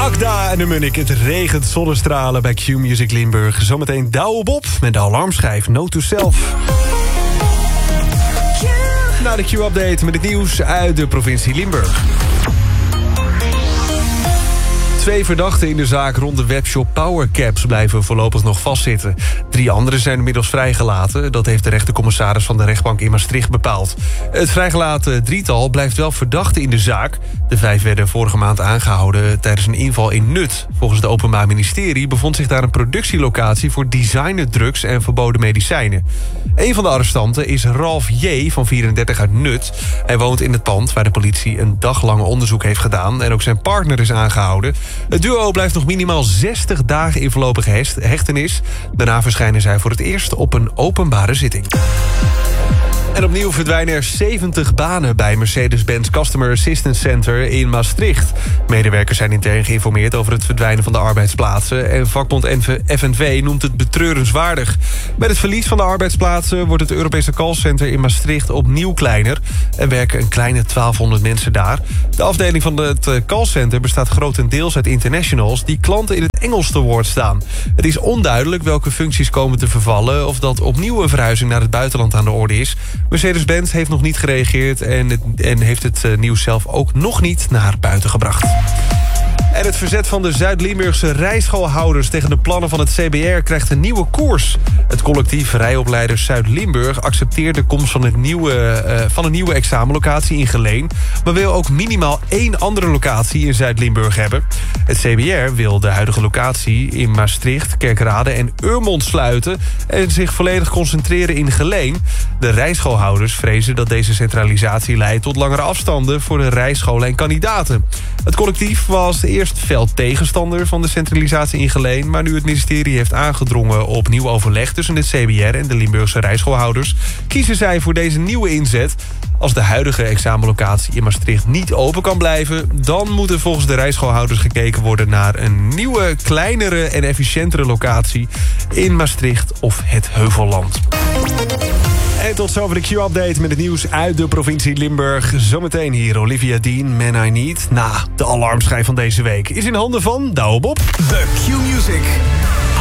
Agda en de Munnik, het regent zonnestralen bij Q-Music Limburg. Zometeen Douwe Bob met de alarmschijf Note to Self. Na de Q-update met het nieuws uit de provincie Limburg. 2 verdachten in de zaak rond de webshop Powercaps blijven voorlopig nog vastzitten. 3 anderen zijn inmiddels vrijgelaten. Dat heeft de rechtercommissaris van de rechtbank in Maastricht bepaald. Het vrijgelaten drietal blijft wel verdachte in de zaak. De 5 werden vorige maand aangehouden tijdens een inval in Nut. Volgens het Openbaar Ministerie bevond zich daar een productielocatie voor designerdrugs en verboden medicijnen. Een van de arrestanten is Ralf J. van 34 uit Nut. Hij woont in het pand waar de politie een daglang onderzoek heeft gedaan. En ook zijn partner is aangehouden. Het duo blijft nog minimaal 60 dagen in voorlopige hechtenis. Daarna verschijnen zij voor het eerst op een openbare zitting. En opnieuw verdwijnen er 70 banen bij Mercedes-Benz Customer Assistance Center in Maastricht. Medewerkers zijn intern geïnformeerd over het verdwijnen van de arbeidsplaatsen. En vakbond FNV noemt het betreurenswaardig. Met het verlies van de arbeidsplaatsen wordt het Europese callcenter in Maastricht opnieuw kleiner. Er werken een kleine 1200 mensen daar. De afdeling van het callcenter bestaat grotendeels uit internationals die klanten in het Engels te woord staan. Het is onduidelijk welke functies komen te vervallen of dat opnieuw een verhuizing naar het buitenland aan de orde is. Mercedes-Benz heeft nog niet gereageerd en heeft het nieuws zelf ook nog niet naar buiten gebracht. En het verzet van de Zuid-Limburgse rijschoolhouders tegen de plannen van het CBR krijgt een nieuwe koers. Het collectief Rijopleiders Zuid-Limburg accepteert de komst van een nieuwe examenlocatie in Geleen, maar wil ook minimaal 1 andere locatie in Zuid-Limburg hebben. Het CBR wil de huidige locatie in Maastricht, Kerkrade en Urmond sluiten en zich volledig concentreren in Geleen. De rijschoolhouders vrezen dat deze centralisatie leidt tot langere afstanden voor de rijscholen en kandidaten. Het collectief was eerst fel tegenstander van de centralisatie in Geleen, maar nu het ministerie heeft aangedrongen op nieuw overleg tussen het CBR en de Limburgse rijschoolhouders, kiezen zij voor deze nieuwe inzet. Als de huidige examenlocatie in Maastricht niet open kan blijven, dan moet er volgens de rijschoolhouders gekeken worden naar een nieuwe, kleinere en efficiëntere locatie in Maastricht of het Heuvelland. En tot zover de Q-update met het nieuws uit de provincie Limburg. Zometeen hier Olivia Dean, Man I Need. De alarmschijf van deze week is in handen van Douwe Bob. The Q-Music